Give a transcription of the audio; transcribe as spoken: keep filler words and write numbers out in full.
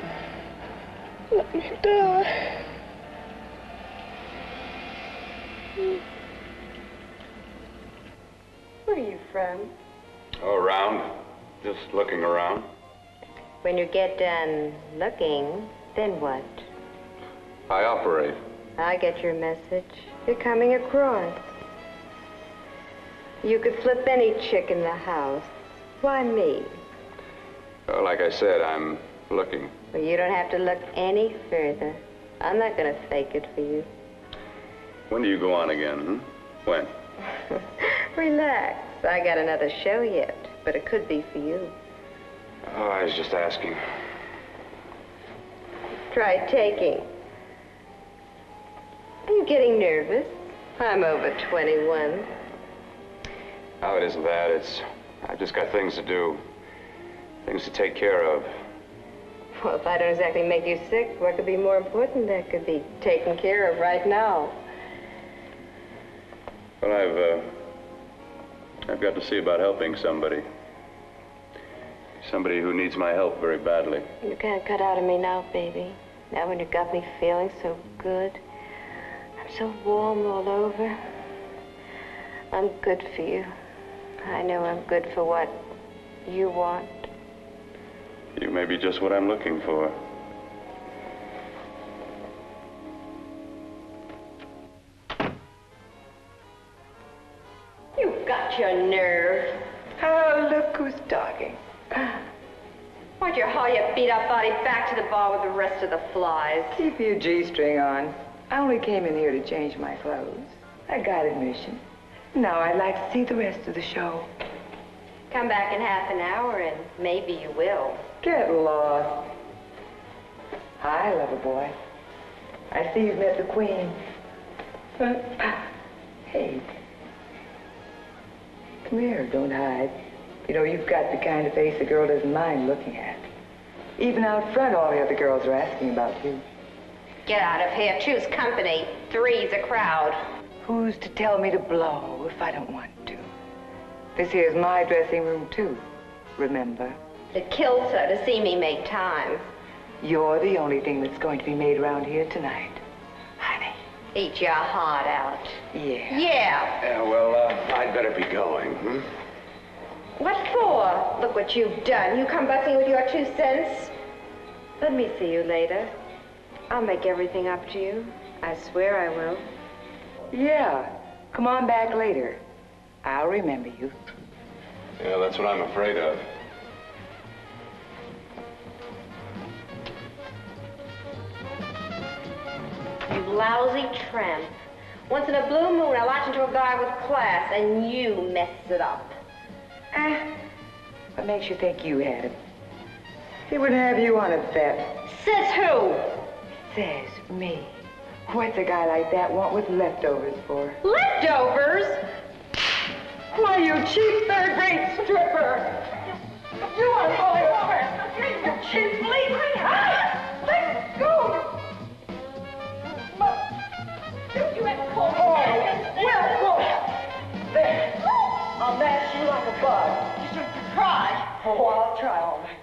Let me die. Where are you from? Oh, around. Just looking around. When you get done looking, then what? I operate. I get your message. You're coming across. You could flip any chick in the house. Why me? Well, like I said, I'm looking. Well, you don't have to look any further. I'm not going to fake it for you. When do you go on again, hmm? When? Relax. I got another show yet, but it could be for you. Oh, I was just asking. Try taking. Are you getting nervous? I'm over twenty-one. No, it isn't that. It's... I've just got things to do. Things to take care of. Well, if I don't exactly make you sick, what could be more important that could be taken care of right now? Well, I've, uh... I've got to see about helping somebody. Somebody who needs my help very badly. You can't cut out of me now, baby. Now when you got me feeling so good. I'm so warm all over. I'm good for you. I know I'm good for what you want. You may be just what I'm looking for. You've got your nerve. Oh, look who's talking. Why'd you haul your beat-up body back to the bar with the rest of the flies? Keep your G-string on. I only came in here to change my clothes. I got admission. Now I'd like to see the rest of the show. Come back in half an hour and maybe you will. Get lost. Hi, lover boy. I see you've met the queen. Hey. Come here, don't hide. You know, you've got the kind of face a girl doesn't mind looking at. Even out front, all the other girls are asking about you. Get out of here. Choose company. Three's a crowd. Who's to tell me to blow if I don't want to? This here's my dressing room, too. Remember? It kills her to see me make time. You're the only thing that's going to be made around here tonight. Honey. Eat your heart out. Yeah. Yeah. Yeah, well, uh, I'd better be going, hmm? What for? Look what you've done. You come busting with your two cents. Let me see you later. I'll make everything up to you. I swear I will. Yeah. Come on back later. I'll remember you. Yeah, that's what I'm afraid of. You lousy tramp. Once in a blue moon, I latch into a guy with class, and you mess it up. Eh, what makes you think you had him? He wouldn't have you on a bet. Says who? Says me. What's a guy like that want with leftovers for? Leftovers? Why, you cheap third-rate stripper! You want to bully over? You cheap bleeding! Ah! Let go! Don't you ever call me Oh, that? well, go! There. I'll mash you like a bug. You should try. Oh, I'll try all right.